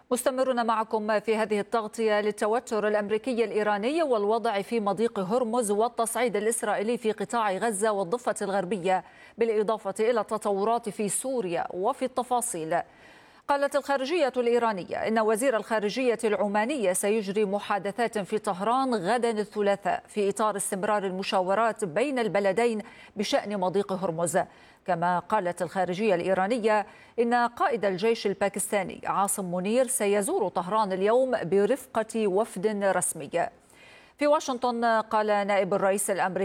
مستمرون معكم في هذه التغطية للتوتر الأمريكي الإيراني والوضع في مضيق هرمز والتصعيد الإسرائيلي في قطاع غزة والضفة الغربية، بالإضافة إلى التطورات في سوريا. وفي التفاصيل، قالت الخارجية الإيرانية إن وزير الخارجية العماني سيجري محادثات في طهران غدا الثلاثاء في إطار استمرار المشاورات بين البلدين بشأن مضيق هرمز. كما قالت الخارجية الإيرانية إن قائد الجيش الباكستاني عاصم منير سيزور طهران اليوم برفقة وفد رسمي. في واشنطن، قال نائب الرئيس الأمريكي